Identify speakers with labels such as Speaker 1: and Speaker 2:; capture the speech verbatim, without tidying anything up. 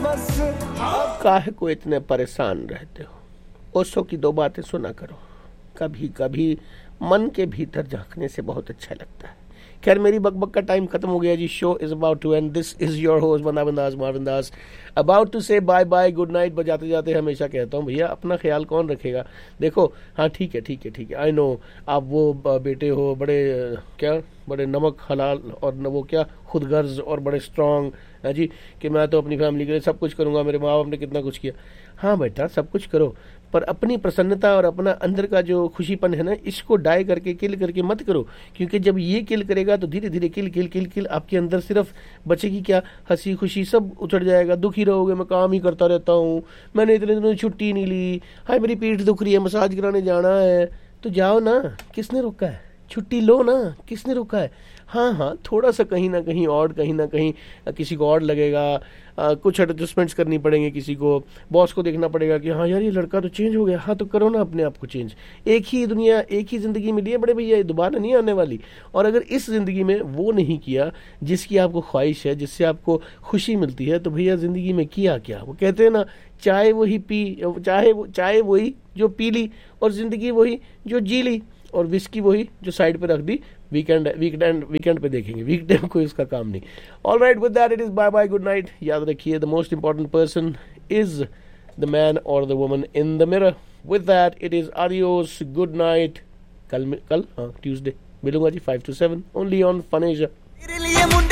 Speaker 1: काहे को इतने परेशान रहते हो, ओशो की दो बातें सुना करो, कभी कभी मन के भीतर झांकने से बहुत अच्छा लगता है। खैर मेरी बकबक का टाइम खत्म हो गया जी, show is about to and, this is your host Vrindavan Das Marvin Das about to से बाय बाय गुड नाइट। बजाते जाते हमेशा कहता हूँ भैया अपना ख्याल कौन रखेगा। देखो हाँ ठीक है ठीक है ठीक है, आई नो आप वो बेटे हो बड़े क्या बड़े नमक हलाल और न वो क्या खुदगर्ज और बड़े स्ट्रांग है जी, कि मैं तो अपनी फैमिली के लिए सब कुछ करूँगा, मेरे माँ बाप ने कितना कुछ किया। हाँ बेटा सब कुछ करो, पर अपनी प्रसन्नता और अपना अंदर का जो खुशीपन है ना, इसको डाई करके किल करके मत करो, क्योंकि जब ये किल करेगा तो धीरे धीरे किल किल किल किल आपके अंदर सिर्फ बचेगी क्या, हंसी खुशी सब उछड़ जाएगा। दुखी रहोगे, मैं काम ही करता रहता हूँ, मैंने इतने दिनों छुट्टी नहीं ली, हाय मेरी पीठ दुख रही है, मसाज कराने जाना है, तो जाओ ना, किसने रोका है, छुट्टी लो ना, किसने रोका है। हाँ हाँ थोड़ा सा कहीं ना कहीं और कहीं ना कहीं किसी को और लगेगा, आ, कुछ एडजस्टमेंट्स करनी पड़ेंगे, किसी को बॉस को देखना पड़ेगा कि हाँ यार ये लड़का तो चेंज हो गया, हाँ तो करो ना अपने आप को चेंज। एक ही दुनिया एक ही ज़िंदगी मिली है बड़े भैया, ये दोबारा नहीं आने वाली। और अगर इस ज़िंदगी में वो नहीं किया जिसकी आपको ख्वाहिश है, जिससे आपको खुशी मिलती है, तो भैया ज़िंदगी में किया क्या। वो कहते हैं ना, चाय वही पी चाहे वो चाय वही जो पी ली, और ज़िंदगी वही जो जी ली, और विस्की वही जो साइड पे रख दी, वीकेंड वीकेंड वीकेंड पे देखेंगे, वीकडे में कोई इसका काम नहीं। All right, with that it is by bye good night. याद रखिए the most important person is the man और the woman in the mirror. With that it is adios, good night. कल कल हाँ ट्यूसडे मिलूंगा जी five to seven only on fun Asia.